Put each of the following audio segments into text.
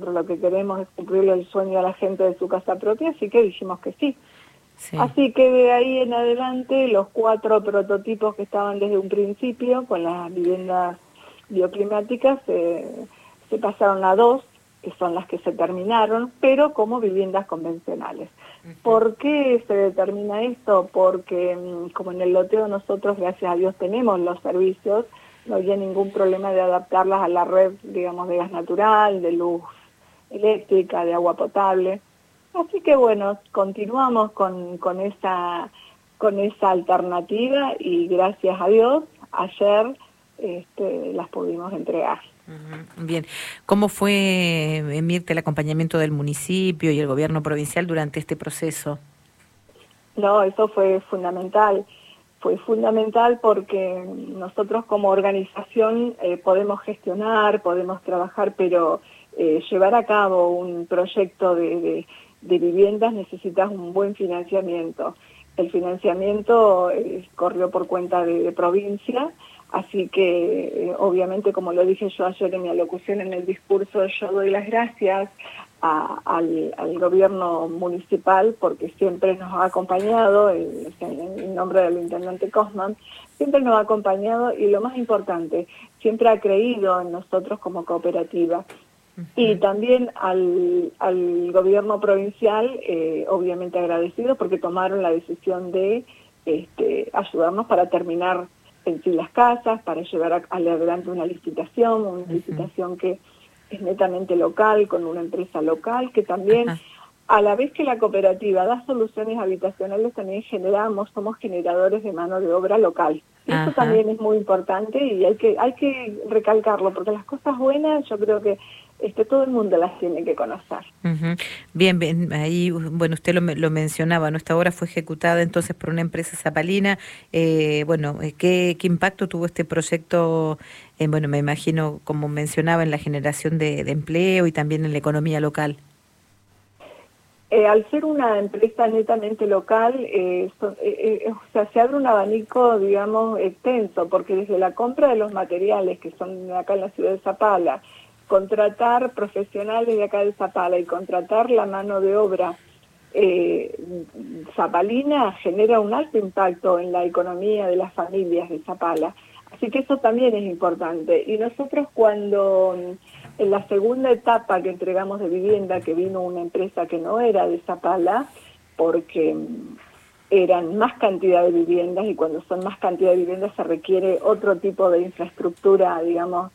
nosotros lo que queremos es cumplirle el sueño a la gente de su casa propia, así que dijimos que sí. Sí. Así que de ahí en adelante los 4 prototipos que estaban desde un principio con las viviendas bioclimáticas se pasaron a 2, que son las que se terminaron, pero como viviendas convencionales. ¿Por qué se determina esto? Porque como en el loteo nosotros, gracias a Dios, tenemos los servicios, no había ningún problema de adaptarlas a la red, digamos, de gas natural, de luz eléctrica, de agua potable. Así que bueno, continuamos con esa alternativa y gracias a Dios, ayer las pudimos entregar. Bien, ¿cómo fue, Mirta, el acompañamiento del municipio y el gobierno provincial durante este proceso? No, eso fue fundamental porque nosotros como organización podemos gestionar, podemos trabajar, pero llevar a cabo un proyecto de viviendas necesitas un buen financiamiento. El financiamiento corrió por cuenta de provincia, así que obviamente, como lo dije yo ayer en mi alocución, en el discurso, yo doy las gracias al gobierno municipal porque siempre nos ha acompañado, en nombre del intendente Cosman, siempre nos ha acompañado y lo más importante, siempre ha creído en nosotros como cooperativa. Y también al gobierno provincial, obviamente agradecido porque tomaron la decisión de ayudarnos para terminar en sí las casas, para llevar adelante una licitación que es netamente local, con una empresa local, que también, a la vez que la cooperativa da soluciones habitacionales, también somos generadores de mano de obra local. Y eso también es muy importante y hay que recalcarlo, porque las cosas buenas yo creo que todo el mundo las tiene que conocer. Bien, bien, ahí, bueno, usted lo mencionaba, ¿no? Esta obra fue ejecutada entonces por una empresa zapalina. ¿Qué impacto tuvo este proyecto? Bueno, me imagino, como mencionaba, en la generación de empleo y también en la economía local. Al ser una empresa netamente local, se abre un abanico, digamos, extenso, porque desde la compra de los materiales, que son acá en la ciudad de Zapala, contratar profesionales de acá de Zapala y contratar la mano de obra zapalina genera un alto impacto en la economía de las familias de Zapala. Así que eso también es importante. Y nosotros cuando en la segunda etapa que entregamos de vivienda, que vino una empresa que no era de Zapala, porque eran más cantidad de viviendas y cuando son más cantidad de viviendas se requiere otro tipo de infraestructura, digamos,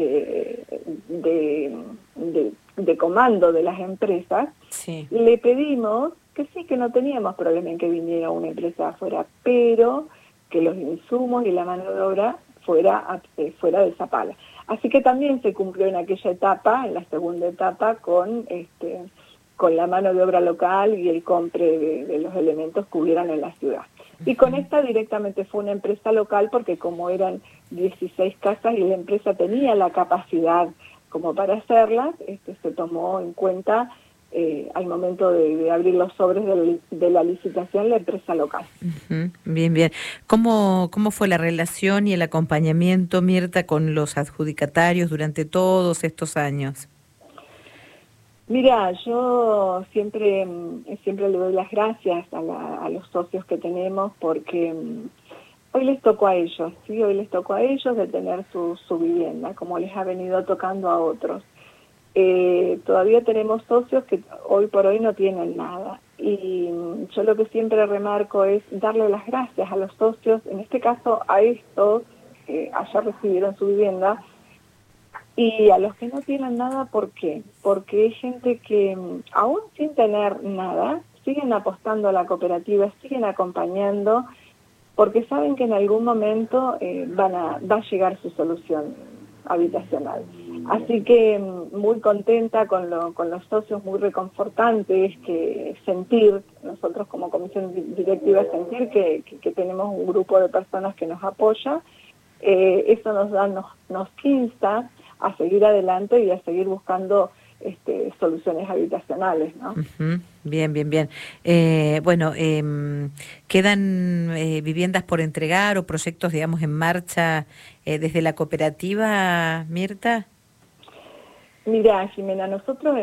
de comando de las empresas, sí. Le pedimos que sí, que no teníamos problema en que viniera una empresa de afuera, pero que los insumos y la mano de obra fuera de Zapala. Así que también se cumplió en aquella etapa, en la segunda etapa, con la mano de obra local y el compre de los elementos que hubieran en la ciudad. Y con esta directamente fue una empresa local porque como eran 16 casas y la empresa tenía la capacidad como para hacerlas, se tomó en cuenta al momento de abrir los sobres de la licitación la empresa local. Bien, bien. ¿Cómo fue la relación y el acompañamiento, Mirta, con los adjudicatarios durante todos estos años? Mira, yo siempre le doy las gracias a los socios que tenemos porque hoy les tocó a ellos, ¿sí? Hoy les tocó a ellos de tener su vivienda, como les ha venido tocando a otros. Todavía tenemos socios que hoy por hoy no tienen nada. Y yo lo que siempre remarco es darle las gracias a los socios, en este caso a estos que ayer recibieron su vivienda, y a los que no tienen nada, ¿por qué? Porque hay gente que aún sin tener nada, siguen apostando a la cooperativa, siguen acompañando, porque saben que en algún momento va a llegar su solución habitacional. Así que muy contenta con los socios, muy reconfortantes, que sentir, nosotros como comisión directiva, sentir que tenemos un grupo de personas que nos apoya, eso nos insta a seguir adelante y a seguir buscando soluciones habitacionales, ¿no? Bien, bien, bien. ¿Quedan viviendas por entregar o proyectos, digamos, en marcha desde la cooperativa, Mirta? Mira, Jimena, nosotros